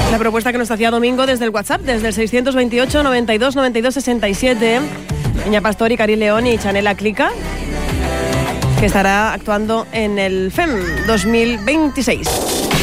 La propuesta que nos hacía Domingo desde el WhatsApp, desde el 628 92 92 67. Peña Pastor y Cari León y Chanela Clica, que estará actuando en el FEM 2026.